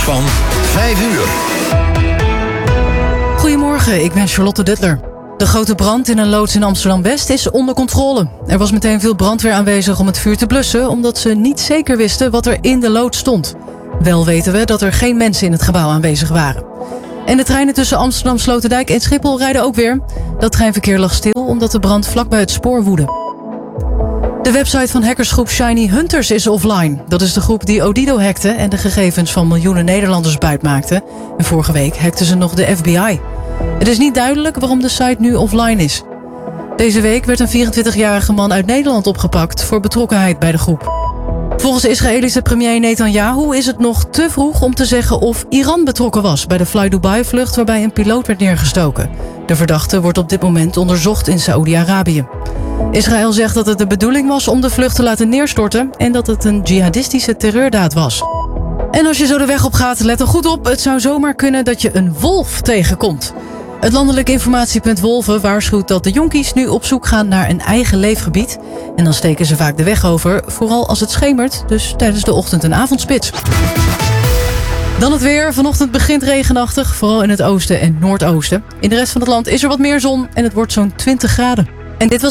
van 5 uur. Goedemorgen, ik ben Charlotte Duttler. De grote brand in een loods in Amsterdam-West is onder controle. Er was meteen veel brandweer aanwezig om het vuur te blussen, omdat ze niet zeker wisten wat er in de loods stond. Wel weten we dat er geen mensen in het gebouw aanwezig waren. En de treinen tussen Amsterdam, Sloterdijk en Schiphol rijden ook weer. Dat treinverkeer lag stil omdat de brand vlakbij het spoor woedde. De website van hackersgroep Shiny Hunters is offline. Dat is de groep die Odido hackte en de gegevens van miljoenen Nederlanders buitmaakte. En vorige week hackten ze nog de FBI. Het is niet duidelijk waarom de site nu offline is. Deze week werd een 24-jarige man uit Nederland opgepakt voor betrokkenheid bij de groep. Volgens de Israëlische premier Netanyahu is het nog te vroeg om te zeggen of Iran betrokken was bij de Fly Dubai-vlucht waarbij een piloot werd neergestoken. De verdachte wordt op dit moment onderzocht in Saoedi-Arabië. Israël zegt dat het de bedoeling was om de vlucht te laten neerstorten en dat het een jihadistische terreurdaad was. En als je zo de weg op gaat, let er goed op. Het zou zomaar kunnen dat je een wolf tegenkomt. Het landelijk informatiepunt Wolven waarschuwt dat de jonkies nu op zoek gaan naar een eigen leefgebied. En dan steken ze vaak de weg over, vooral als het schemert, dus tijdens de ochtend- en avondspits. Dan het weer. Vanochtend begint regenachtig, vooral in het oosten en noordoosten. In de rest van het land is er wat meer zon en het wordt zo'n 20 graden. En dit was